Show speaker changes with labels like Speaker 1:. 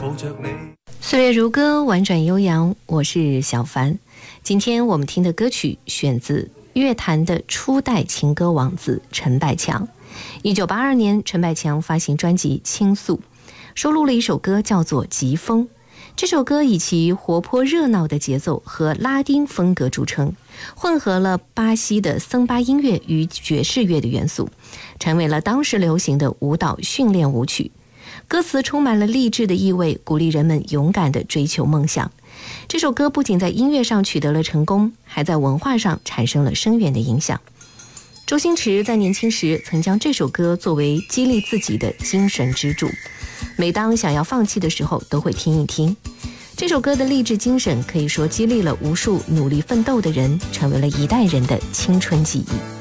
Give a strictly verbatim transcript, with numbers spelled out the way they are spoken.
Speaker 1: 岁月如歌，婉转悠扬，我是小凡。今天我们听的歌曲选自乐坛的初代情歌王子陈百强。一九八二年，陈百强发行专辑《倾诉》，收录了一首歌叫做《疾风》。这首歌以其活泼热闹的节奏和拉丁风格著称，混合了巴西的森巴音乐与爵士乐的元素，成为了当时流行的舞蹈训练舞曲。歌词充满了励志的意味，鼓励人们勇敢地追求梦想。这首歌不仅在音乐上取得了成功，还在文化上产生了深远的影响。周星驰在年轻时曾将这首歌作为激励自己的精神支柱，每当想要放弃的时候都会听一听。这首歌的励志精神可以说激励了无数努力奋斗的人，成为了一代人的青春记忆。